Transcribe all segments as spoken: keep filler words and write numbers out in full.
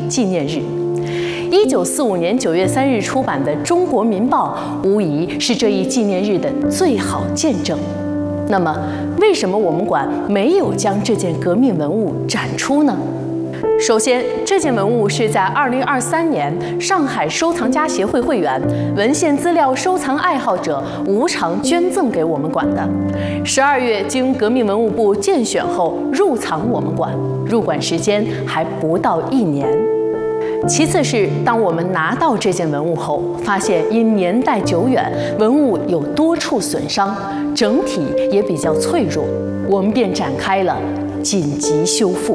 纪念日。一九四五年九月三日出版的《中国民报》无疑是这一纪念日的最好见证。那么，为什么我们馆没有将这件革命文物展出呢？首先，这件文物是在二零二三年上海收藏家协会会员、文献资料收藏爱好者无偿捐赠给我们馆的。十二月经革命文物部鉴选后入藏我们馆，入馆时间还不到一年。其次是，当我们拿到这件文物后，发现因年代久远，文物有多处损伤，整体也比较脆弱，我们便展开了紧急修复。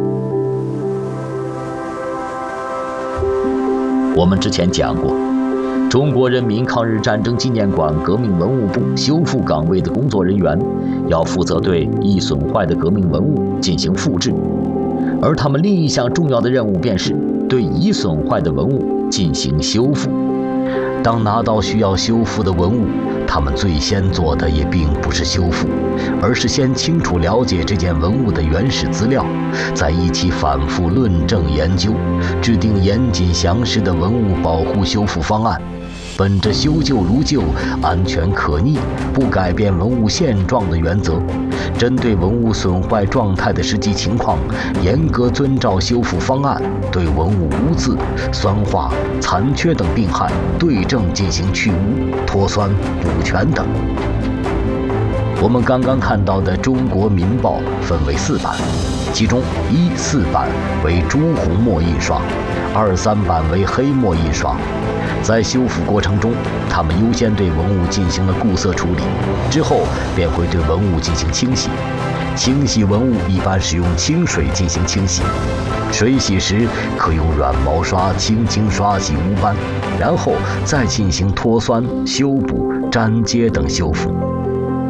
我们之前讲过，中国人民抗日战争纪念馆革命文物部修复岗位的工作人员要负责对易损坏的革命文物进行复制，而他们另一项重要的任务便是对已损坏的文物进行修复。当拿到需要修复的文物，他们最先做的也并不是修复，而是先清楚了解这件文物的原始资料，再一起反复论证研究，制定严谨详实的文物保护修复方案。本着修旧如旧、安全可逆、不改变文物现状的原则，针对文物损坏状态的实际情况，严格遵照修复方案，对文物污渍、酸化、残缺等病害对症进行去污、脱酸、补全等。我们刚刚看到的《中国民报》分为四版，其中一四版为朱红墨印刷，二三版为黑墨印刷。在修复过程中，他们优先对文物进行了固色处理，之后便会对文物进行清洗。清洗文物一般使用清水进行清洗，水洗时可用软毛刷轻轻刷洗污斑，然后再进行脱酸、修补、粘接等修复。